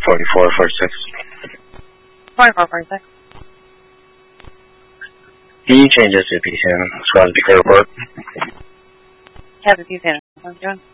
4446. 4446. Can you change this to PCN? Squad Speaker Report. Have the PCN. How's it doing?